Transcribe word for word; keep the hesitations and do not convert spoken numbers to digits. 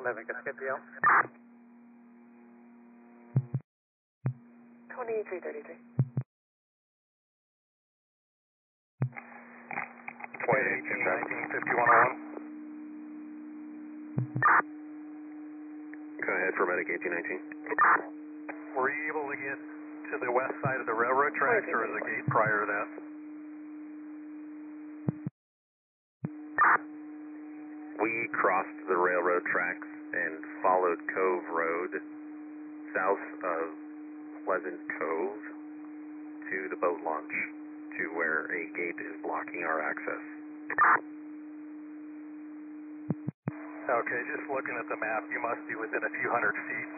eleven, can I skip you? twenty-three thirty-three. twenty eighteen, nineteen, fifty-one oh one. Go ahead for Medic eighteen nineteen. Were you able to get to the west side of the railroad tracks, or is the gate prior to that? We crossed the railroad tracks and followed Cove Road south of Pleasant Cove to the boat launch to where a gate is blocking our access. Okay, just looking at the map, you must be within a few hundred feet